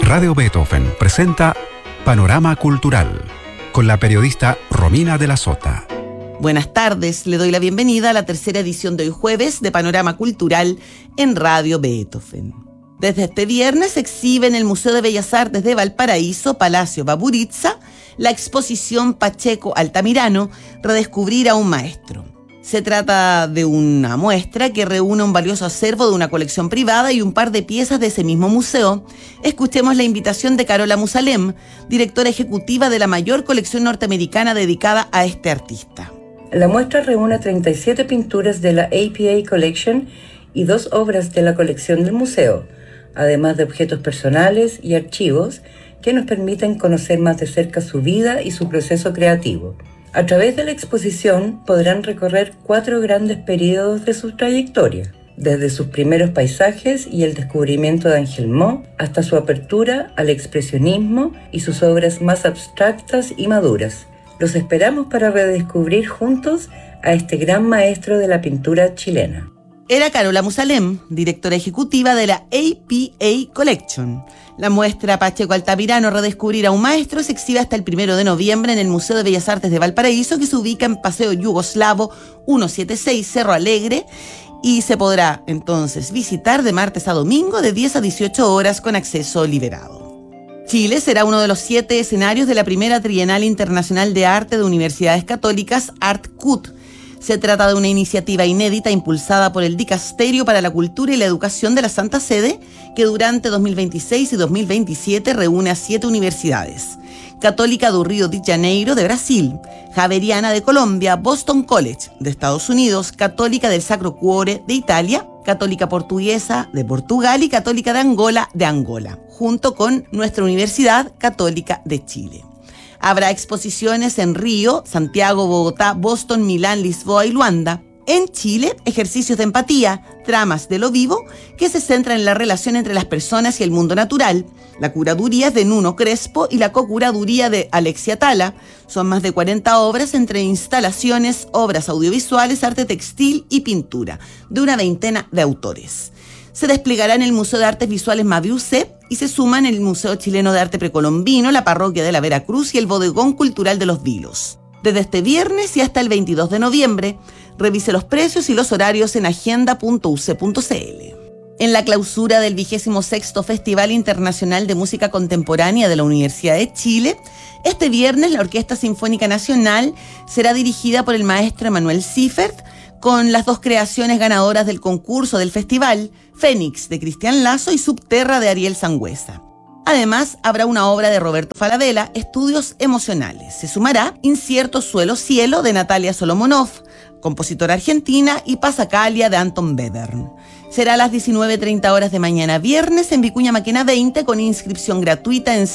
Radio Beethoven presenta Panorama Cultural con la periodista Romina de la Sota. Buenas tardes, le doy la bienvenida a la tercera edición de hoy jueves de Panorama Cultural en Radio Beethoven. Desde este viernes se exhibe en el Museo de Bellas Artes de Valparaíso, Palacio Baburitza, la exposición Pacheco Altamirano, Redescubrir a un maestro. Se trata de una muestra que reúne un valioso acervo de una colección privada y un par de piezas de ese mismo museo. Escuchemos la invitación de Carola Musalem, directora ejecutiva de la mayor colección norteamericana dedicada a este artista. La muestra reúne 37 pinturas de la APA Collection y 2 obras de la colección del museo, además de objetos personales y archivos que nos permiten conocer más de cerca su vida y su proceso creativo. A través de la exposición podrán recorrer 4 grandes periodos de su trayectoria, desde sus primeros paisajes y el descubrimiento de Ángel Mo hasta su apertura al expresionismo y sus obras más abstractas y maduras. Los esperamos para redescubrir juntos a este gran maestro de la pintura chilena. Era Carola Musalem, directora ejecutiva de la APA Collection. La muestra Pacheco Altamirano, Redescubrir a un maestro, se exhibe hasta el 1 de noviembre en el Museo de Bellas Artes de Valparaíso, que se ubica en Paseo Yugoslavo 176, Cerro Alegre, y se podrá entonces visitar de martes a domingo de 10 a 18 horas con acceso liberado. Chile será uno de los 7 escenarios de la primera Trienal Internacional de Arte de Universidades Católicas, ArtCUT. Se trata de una iniciativa inédita impulsada por el Dicasterio para la Cultura y la Educación de la Santa Sede, que durante 2026 y 2027 reúne a 7 universidades: Católica do Rio de Janeiro de Brasil, Javeriana de Colombia, Boston College de Estados Unidos, Católica del Sacro Cuore de Italia, Católica Portuguesa de Portugal y Católica de Angola, junto con nuestra Universidad Católica de Chile. Habrá exposiciones en Río, Santiago, Bogotá, Boston, Milán, Lisboa y Luanda. En Chile, ejercicios de empatía, tramas de lo vivo, que se centran en la relación entre las personas y el mundo natural. La curaduría es de Nuno Crespo y la cocuraduría de Alexia Tala. Son más de 40 obras entre instalaciones, obras audiovisuales, arte textil y pintura, de una veintena de autores. Se desplegará en el Museo de Artes Visuales Maviucé y se suman el Museo Chileno de Arte Precolombino, la Parroquia de la Veracruz y el Bodegón Cultural de los Vilos. Desde este viernes y hasta el 22 de noviembre, revise los precios y los horarios en agenda.uc.cl. En la clausura del 26º Festival Internacional de Música Contemporánea de la Universidad de Chile, este viernes la Orquesta Sinfónica Nacional será dirigida por el maestro Emanuel Siffert, con las 2 creaciones ganadoras del concurso del festival, Fénix de Cristian Lazo y Subterra de Ariel Sangüesa. Además, habrá una obra de Roberto Falabella, Estudios Emocionales. Se sumará Incierto Suelo Cielo de Natalia Solomonov, compositora argentina, y Pasacalia de Anton Webern. Será a las 19:30 horas de mañana viernes en Vicuña Maquena 20 con inscripción gratuita en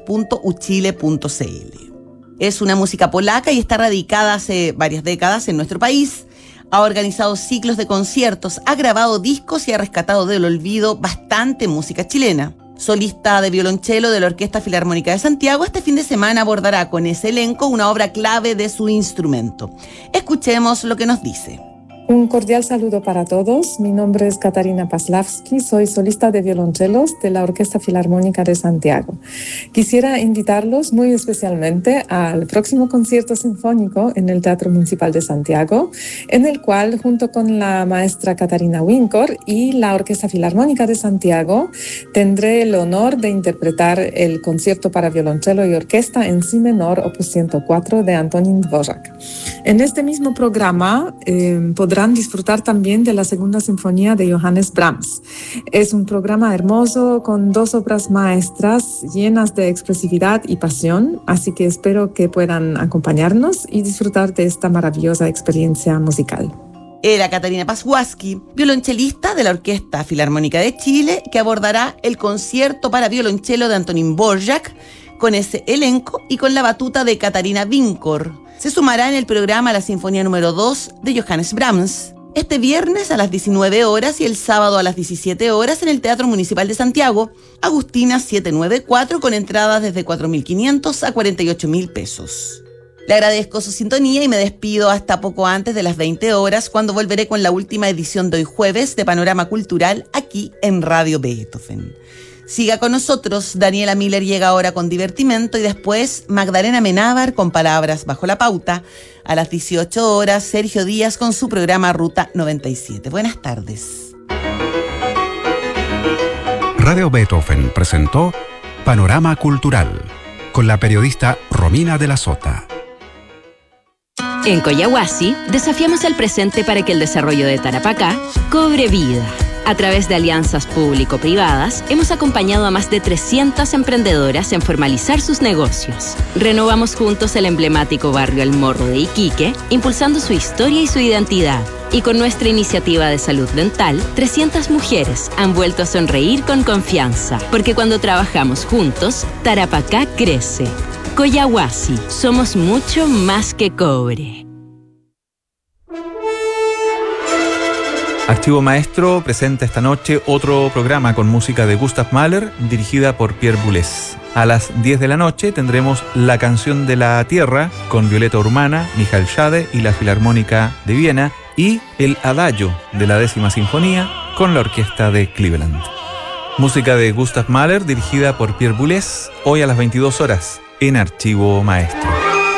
seac.uchile.cl. Es una música polaca y está radicada hace varias décadas en nuestro país. Ha organizado ciclos de conciertos, ha grabado discos y ha rescatado del olvido bastante música chilena. Solista de violonchelo de la Orquesta Filarmónica de Santiago, este fin de semana abordará con ese elenco una obra clave de su instrumento. Escuchemos lo que nos dice. Un cordial saludo para todos. Mi nombre es Katarina Paslavsky, soy solista de violonchelos de la Orquesta Filarmónica de Santiago. Quisiera invitarlos muy especialmente al próximo concierto sinfónico en el Teatro Municipal de Santiago, en el cual, junto con la maestra Katarina Winkor y la Orquesta Filarmónica de Santiago, tendré el honor de interpretar el concierto para violonchelo y orquesta en si menor, opus 104 de Antonín Dvořák. En este mismo programa podrán disfrutar también de la segunda sinfonía de Johannes Brahms. Es un programa hermoso con 2 obras maestras llenas de expresividad y pasión, así que espero que puedan acompañarnos y disfrutar de esta maravillosa experiencia musical. Era Katarina Pasławski, violonchelista de la Orquesta Filarmónica de Chile, que abordará el concierto para violonchelo de Antonín Dvořák con ese elenco y con la batuta de Katarina Winkor. Se sumará en el programa la Sinfonía número 2 de Johannes Brahms, este viernes a las 19 horas y el sábado a las 17 horas en el Teatro Municipal de Santiago, Agustina 794, con entradas desde 4.500 a 48.000 pesos. Le agradezco su sintonía y me despido hasta poco antes de las 20 horas, cuando volveré con la última edición de hoy jueves de Panorama Cultural aquí en Radio Beethoven. Siga con nosotros, Daniela Miller llega ahora con Divertimento y después Magdalena Menábar con Palabras Bajo la Pauta. A las 18 horas, Sergio Díaz con su programa Ruta 97. Buenas tardes. Radio Beethoven presentó Panorama Cultural con la periodista Romina de la Sota. En Collahuasi desafiamos el presente para que el desarrollo de Tarapacá cobre vida. A través de alianzas público-privadas, hemos acompañado a más de 300 emprendedoras en formalizar sus negocios. Renovamos juntos el emblemático barrio El Morro de Iquique, impulsando su historia y su identidad. Y con nuestra iniciativa de salud dental, 300 mujeres han vuelto a sonreír con confianza. Porque cuando trabajamos juntos, Tarapacá crece. Collahuasi, somos mucho más que cobre. Archivo Maestro presenta esta noche otro programa con música de Gustav Mahler, dirigida por Pierre Boulez. A las 10 de la noche tendremos La Canción de la Tierra con Violeta Urmana, Michael Schade y la Filarmónica de Viena, y el Adagio de la 10ª Sinfonía con la Orquesta de Cleveland. Música de Gustav Mahler dirigida por Pierre Boulez, hoy a las 22 horas en Archivo Maestro.